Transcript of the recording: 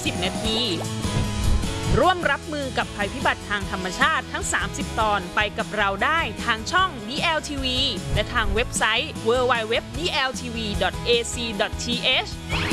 20 นาทีร่วมรับมือกับภัยพิบัติทางธรรมชาติทั้ง 30 ตอนไปกับเราได้ทางช่อง DLTV และทางเว็บไซต์ www.dltv.ac.th